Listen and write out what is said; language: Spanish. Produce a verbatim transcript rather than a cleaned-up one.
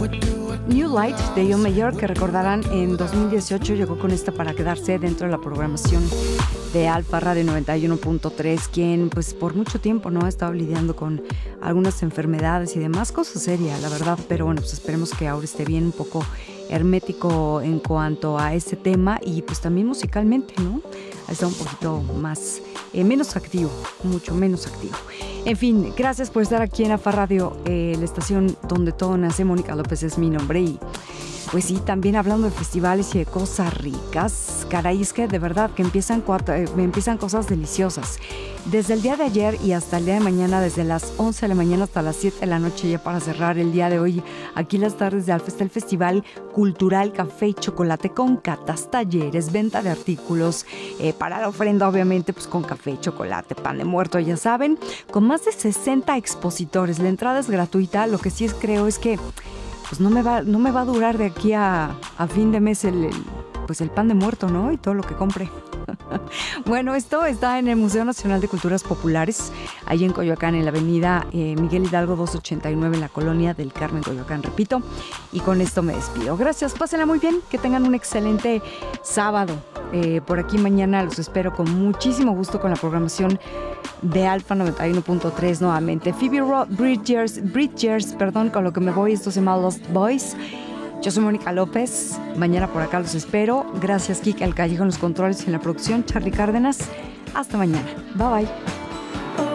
New Light de John Mayer, que recordarán en dos mil dieciocho llegó con esta para quedarse dentro de la programación de Alfa Radio noventa y uno punto tres, quien pues por mucho tiempo no ha estado lidiando con algunas enfermedades y demás, cosas serias la verdad, pero bueno, pues esperemos que ahora esté bien, un poco hermético en cuanto a ese tema y pues también musicalmente, ¿no? Ha estado un poquito más, eh, menos activo, mucho menos activo. En fin, gracias por estar aquí en Alfa Radio, eh, la estación donde todo nace. Mónica López es mi nombre y pues sí, también hablando de festivales y de cosas ricas, caray, es que de verdad que empiezan, cuatro, eh, empiezan cosas deliciosas. Desde el día de ayer y hasta el día de mañana, desde las once de la mañana hasta las siete de la noche, ya para cerrar el día de hoy, aquí las tardes de Alfa está el Festival Cultural Café y Chocolate con catas, talleres, venta de artículos, eh, para la ofrenda obviamente, pues con café, chocolate, pan de muerto, ya saben, con más de sesenta expositores. La entrada es gratuita, lo que sí es, creo es que pues no me va, no me va a durar de aquí a, a fin de mes el, el, pues el pan de muerto, ¿no? Y todo lo que compre. Bueno, esto está en el Museo Nacional de Culturas Populares, ahí en Coyoacán, en la avenida eh, Miguel Hidalgo doscientos ochenta y nueve, en la colonia del Carmen, Coyoacán, repito. Y con esto me despido. Gracias, pásenla muy bien, que tengan un excelente sábado. Eh, por aquí mañana los espero con muchísimo gusto con la programación de Alfa noventa y uno punto tres nuevamente. Phoebe Ro- Bridgers, Bridgers, perdón, con lo que me voy, esto se llama Lost Boys. Yo soy Mónica López, mañana por acá los espero. Gracias, Kika El Callejo en los controles y en la producción, Charly Cárdenas. Hasta mañana, bye bye.